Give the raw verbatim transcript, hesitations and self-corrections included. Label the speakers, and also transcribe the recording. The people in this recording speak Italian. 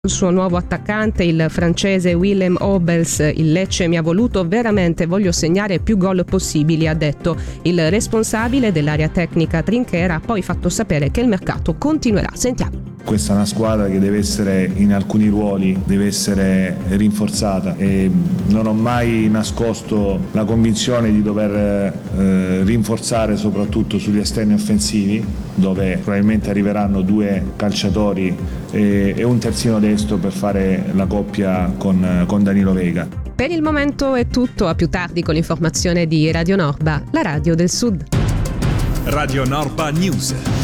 Speaker 1: Il suo nuovo attaccante, il francese Willem Obels. Il Lecce mi ha voluto veramente, voglio segnare più gol possibili, ha detto. Il responsabile dell'area tecnica Trinchera ha poi fatto sapere che il mercato continuerà. Sentiamo.
Speaker 2: Questa è una squadra che deve essere in alcuni ruoli, deve essere rinforzata e non ho mai nascosto la convinzione di dover eh, rinforzare soprattutto sugli esterni offensivi, dove probabilmente arriveranno due calciatori e, e un terzino destro per fare la coppia con, con Danilo Vega.
Speaker 1: Per il momento è tutto, a più tardi con l'informazione di Radio Norba, la radio del Sud.
Speaker 3: Radio Norba News.